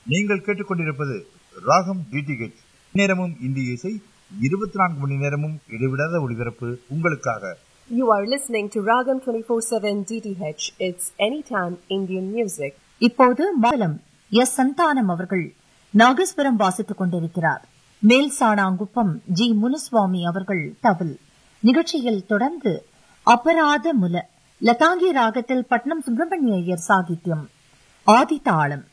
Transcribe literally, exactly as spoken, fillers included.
நீங்கள் கேட்டுக்கொண்டிருப்பது ராகம் டிடிஹெச். நேரமும் இந்திய இசை, இருபத்தி நான்கு மணி நேரமும் இடைவிடாத ஒளிபரப்பு உங்களுக்காக. You are listening to Ragam twenty-four seven D T H. It's anytime Indian music. இப்போது மங்களம் எஸ் சந்தானம் அவர்கள் நாகஸ்வரம் வாசித்துக் கொண்டிருக்கிறார். மேல் சாணாங்குப்பம் ஜி முனுசுவாமி அவர்கள் தவில். நிகழ்ச்சியில் தொடர்ந்து அபராத முல லதாங்கி ராகத்தில் பட்னம் சுப்பிரமணிய ஐயர் சாகித்யம், ஆதி தாளம்.